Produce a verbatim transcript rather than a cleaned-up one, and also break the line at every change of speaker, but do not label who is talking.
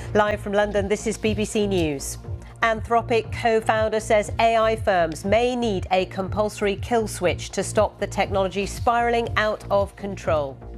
Live from London, this is B B C News. Anthropic co-founder says A I firms may need a compulsory kill switch to stop the technology spiralling out of control.